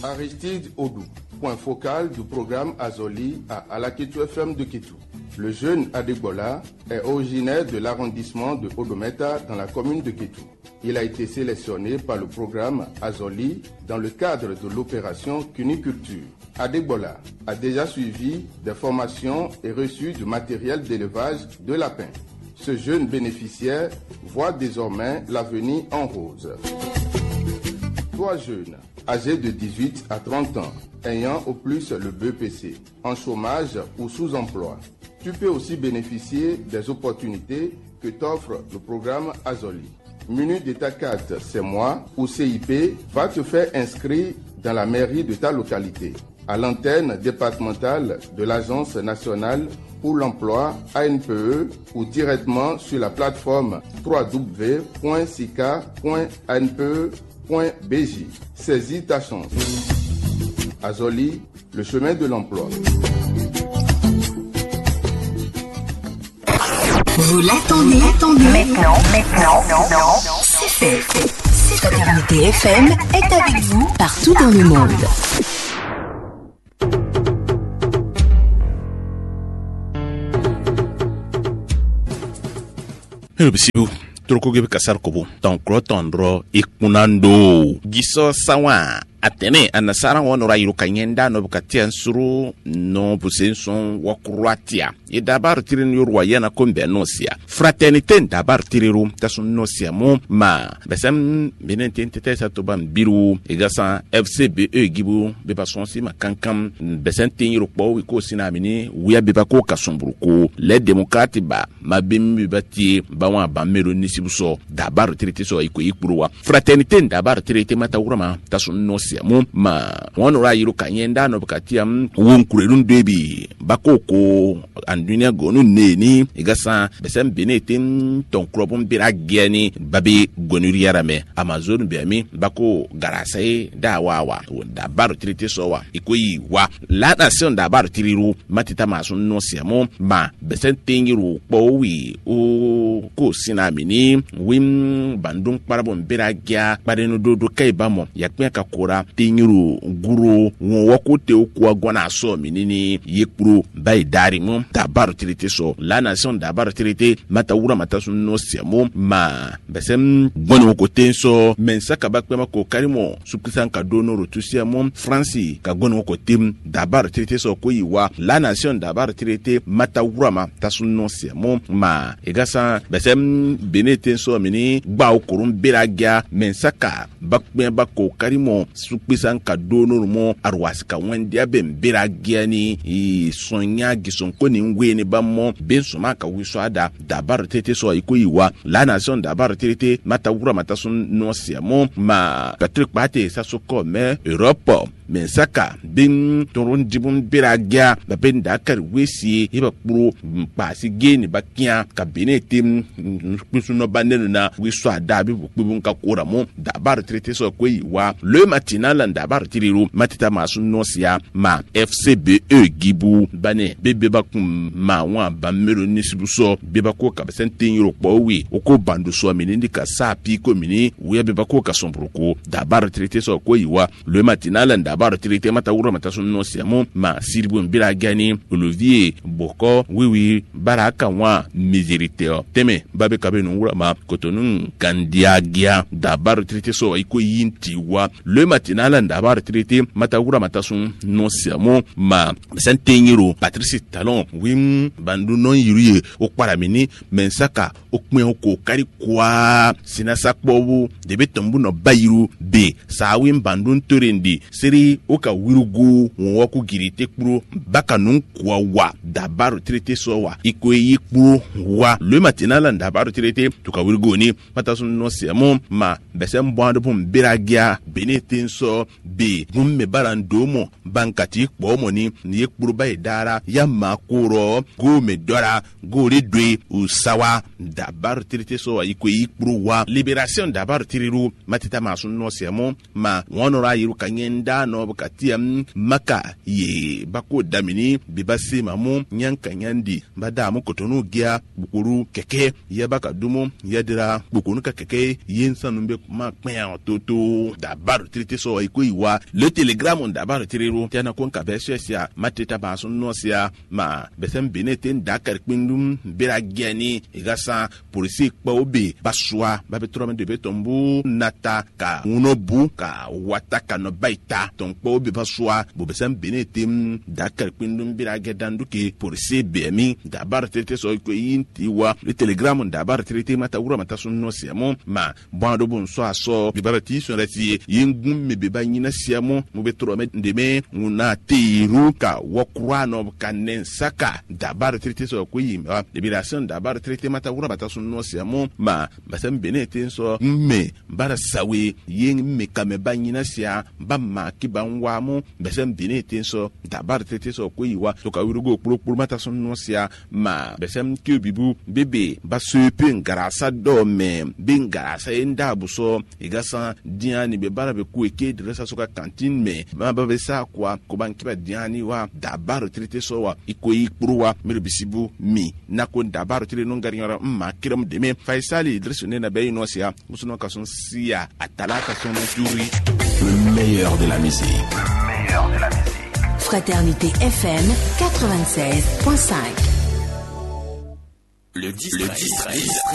Aristide Odou, point focal du programme Azoli à Alaketu FM de Kétou. Le jeune Adegbola est originaire de l'arrondissement de Odometa dans la commune de Kétou. Il a été sélectionné par le programme Azoli dans le cadre de l'opération Cuniculture. Adegbola a déjà suivi des formations et reçu du matériel d'élevage de lapins. Ce jeune bénéficiaire voit désormais l'avenir en rose. Toi jeune, âgé de 18 à 30 ans, ayant au plus le BEPC, en chômage ou sous-emploi, tu peux aussi bénéficier des opportunités que t'offre le programme Azoli. Muni de ta carte C'est moi ou CIP va te faire inscrire dans la mairie de ta localité, à l'antenne départementale de l'Agence nationale pour l'emploi ANPE ou directement sur la plateforme www.sika.anpe.bj. Saisis ta chance. Azoli, le chemin de l'emploi. Vous l'attendez, maintenant, c'est fait. Fraternité FM est avec vous partout dans le monde. Hello, Bisibu. Trokoge kasar kobo. Tonkro tondro ikunando. Giso sawa. Atene anasara wonora yiru kanyenda no bukatia nsuru no busenson wakuratia. Dabar tirin yorwa yana kombe nosia. Fraternité dabar tiriru tasun nosia mo ma. Besem benente tete satobam biru egasa FCBE gibu beba sonsi makankam besen tinyiru po wiko sinamini wiya beba ko kasumburuko les démocrates ba mabimbi bati bawa bamero nisibuso dabar tirite so iko ikburuwa. Fraternité dabar tirite mata urama tasun nosia mo ma wonora yiru kanyenda no bukatia wonkurerun debi bakoko andunia gonu neni igasa besem benetin ton krobon bira geni babi gonuri yarame amazon biami bako garasai da wawa da baru trite sowa ikoyi wa la nation da baru tiriru matita masun no siamo ma besen tingiru powi o ko sinamini wim bandung parabon bira gya parenu dodo kai bamo yakme ka kora tingiru guru woko te okwa gwana so minini yekpro bai dari mo da baru trite so la nation da baru trite matawura matasun no siamo ma besem gwana ko tenso mensaka bakpema ko karimo sukisan ka dono rotusia mo franci ka gwana ko tim da baru trite so ko yiwa la nation da baru trite matawura matasun no siamo ma egasa besem benete so mini gba okurun biragia mensaka bakpema ko karimo sukisan ka dono mo arwasika wendia ben biragia ni sonya gison ko ni ngwe ni bammo ben suma ka wiso ada da baru trite so iko yiwa la nation da baru trite matawura matasun no siamo ma Patrick Bate sasoko me Europe mensaka bin toron jibun biragia da ben da kar wesi iba pro pasi geni bakia ka benetim kusuno banene na wiso ada bi bukubun ka kora mo da baru trite so ko yiwa le matinal da baru tiriru matita masun no sia ma FCBE gibu bane bebe bakum ma wa bamero nisibuso beba ko ka besen Europe wi oko bandu so minindi ka sapi ko mini we beba ko ka sombruko da baru trite so ko yiwa le matinal da baru trite mata wuro mata sun no siamo ma siribu mbira gani Olivier Boko wiwi baraka wa miserite teme babe kabe no wura ma kotonun kandiagia da baru trite so iko yinti wa le matinal da baru trite mata wura mata sun no siamo ma besen Euro Patrice Talon wim bandu non yiruye o paramini mensaka okme oko kari kwa sinasakbobu debe tombu no bayiru be sa wim bandu ntorendi seri oka wirugu wonwoku girite kpuro baka nun kwa wa dabaru trete so wa iko yikpuro wa le matinal dabaru trete tuka wirugu ni patasun no siamo ma besem bwandu bum biragia benetin so be gumme barandomo bankati kpomo ni yekpuro bay dara ya makuro go me dora go redwe usawa dabar tirite so iko yikpuro wa liberation dabar tiriru matita masun no siamo ma wonora yiru kanyenda no bukatiam maka ye bako damini bibase mamu nyanka nyandi badamu kotonu gia bukuru keke ya baka dumo ya dira bukunu ka keke yensanu be ma kpen toto dabar tirite so so iko iwa le telegram ndaba retirero tena kon ka besia mateta ba so no sia ma besem benete ndakar kpindum bera geni igasa polisi kpa obe baswa ba betrome de betombu nata ka unobu ka wataka no baita ton kpa obe baswa bo besem benete ndakar kpindum bera gedanduke polisi bemi ndaba retirete so iko yintiwa le telegram ndaba retirete mata wura mata so no sia mo ma bando bon so aso bibati so reti yengum me beba nyina sia mo betrome ndeme una tiru ka wokura no kanen saka dabar traité so ko yimba libération dabar traité mata wura bata so no sia mo ma basam benete so me bara sawe yeng me kame banyina sia ba ma ki banwa mo basam benete so dabar traité so ko yiwa to ka wurugo kpuru mata so no sia ma basam ki bibu bebe basope ngarasa do me bingarasa enda buso igasa diani be bara be ku eke dresa so ka cantine me ma ba be sa kwa ko ban kiba diani wa dabar traité so wa ikoyi kpuruwa mere bisibu mi nako dabar traité no ngarinyara ma kiram de me faisali dresune na be no sia musuno ka son sia atalaka son turi le meilleur de la musique. Fraternité FM 96.5. Le 10